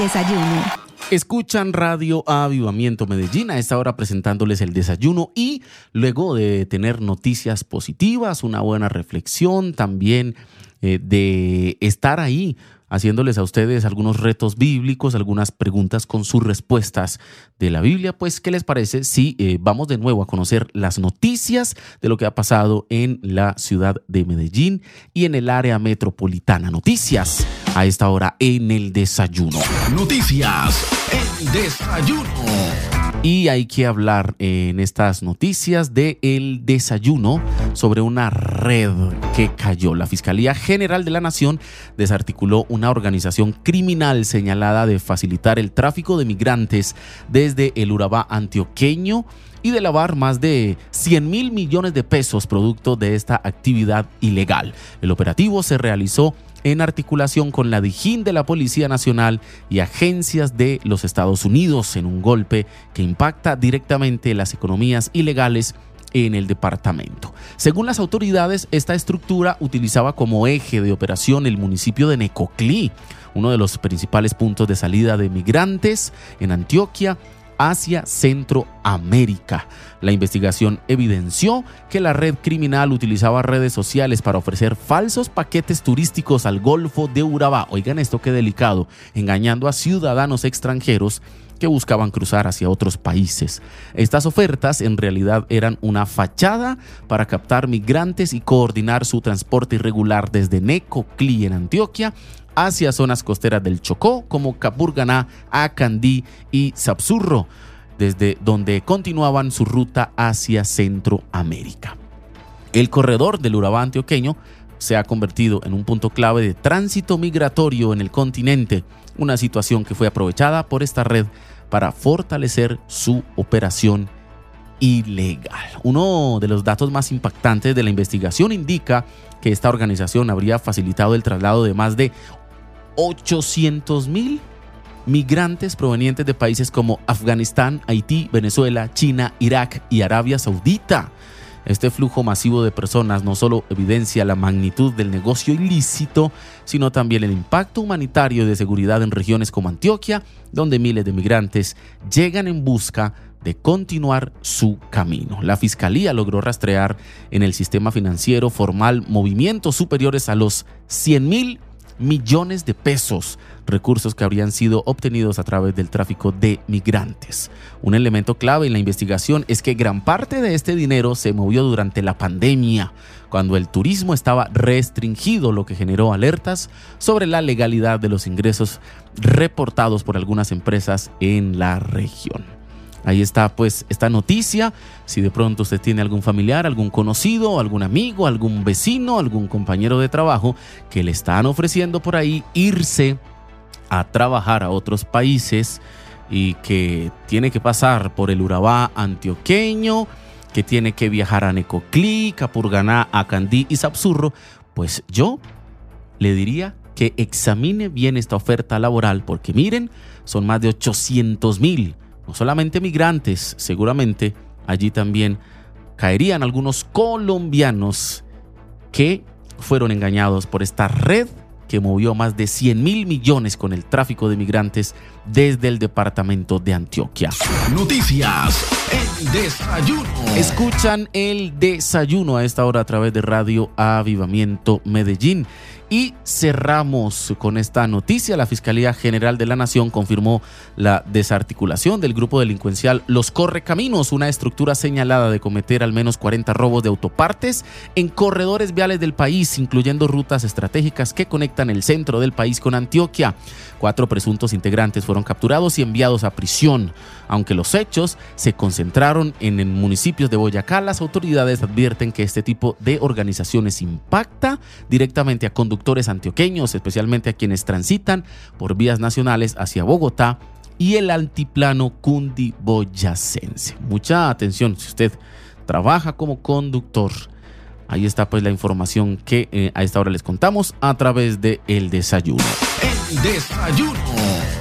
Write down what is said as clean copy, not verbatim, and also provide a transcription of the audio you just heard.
desayuno. Escuchan Radio Avivamiento Medellín, a esta hora presentándoles el desayuno y luego de tener noticias positivas, una buena reflexión, también de estar ahí haciéndoles a ustedes algunos retos bíblicos, algunas preguntas con sus respuestas de la Biblia. Pues, ¿qué les parece si vamos de nuevo a conocer las noticias de lo que ha pasado en la ciudad de Medellín y en el área metropolitana? Noticias a esta hora en el desayuno. Noticias, el desayuno. Y hay que hablar en estas noticias de el desayuno sobre una red que cayó. La Fiscalía General de la Nación desarticuló una organización criminal señalada de facilitar el tráfico de migrantes desde el Urabá antioqueño y de lavar más de 100.000 millones de pesos producto de esta actividad ilegal. El operativo se realizó en articulación con la Dijín de la Policía Nacional y agencias de los Estados Unidos en un golpe que impacta directamente las economías ilegales en el departamento. Según las autoridades, esta estructura utilizaba como eje de operación el municipio de Necoclí, uno de los principales puntos de salida de migrantes en Antioquia hacia Centroamérica. La investigación evidenció que la red criminal utilizaba redes sociales para ofrecer falsos paquetes turísticos al Golfo de Urabá. Oigan esto, qué delicado, engañando a ciudadanos extranjeros que buscaban cruzar hacia otros países. Estas ofertas en realidad eran una fachada para captar migrantes y coordinar su transporte irregular desde Necoclí en Antioquia hacia zonas costeras del Chocó como Capurganá, Acandí y Sapsurro, desde donde continuaban su ruta hacia Centroamérica. El corredor del Urabá antioqueño se ha convertido en un punto clave de tránsito migratorio en el continente, una situación que fue aprovechada por esta red para fortalecer su operación ilegal. Uno de los datos más impactantes de la investigación indica que esta organización habría facilitado el traslado de más de 800.000 migrantes provenientes de países como Afganistán, Haití, Venezuela, China, Irak y Arabia Saudita. Este flujo masivo de personas no solo evidencia la magnitud del negocio ilícito, sino también el impacto humanitario y de seguridad en regiones como Antioquia, donde miles de migrantes llegan en busca de continuar su camino. La Fiscalía logró rastrear en el sistema financiero formal movimientos superiores a los 100.000 millones de pesos, recursos que habrían sido obtenidos a través del tráfico de migrantes. Un elemento clave en la investigación es que gran parte de este dinero se movió durante la pandemia, cuando el turismo estaba restringido, lo que generó alertas sobre la legalidad de los ingresos reportados por algunas empresas en la región. Ahí está pues esta noticia. Si de pronto usted tiene algún familiar, algún conocido, algún amigo, algún vecino, algún compañero de trabajo que le están ofreciendo por ahí irse a trabajar a otros países y que tiene que pasar por el Urabá antioqueño, que tiene que viajar a Necoclí, Capurganá, Acandí y Sapsurro, pues yo le diría que examine bien esta oferta laboral, porque miren, son más de 800.000. No solamente migrantes, seguramente allí también caerían algunos colombianos que fueron engañados por esta red que movió más de 100.000 millones con el tráfico de migrantes desde el departamento de Antioquia. Noticias, el desayuno. Escuchan el desayuno a esta hora a través de Radio Avivamiento Medellín. Y cerramos con esta noticia. La Fiscalía General de la Nación confirmó la desarticulación del grupo delincuencial Los Correcaminos, una estructura señalada de cometer al menos 40 robos de autopartes en corredores viales del país, incluyendo rutas estratégicas que conectan el centro del país con Antioquia. 4 presuntos integrantes fueron capturados y enviados a prisión. Aunque los hechos se concentraron en municipios de Boyacá, las autoridades advierten que este tipo de organizaciones impacta directamente a conductores antioqueños, especialmente a quienes transitan por vías nacionales hacia Bogotá y el altiplano cundiboyacense. Mucha atención si usted trabaja como conductor. Ahí está pues la información que a esta hora les contamos a través de El Desayuno. El Desayuno.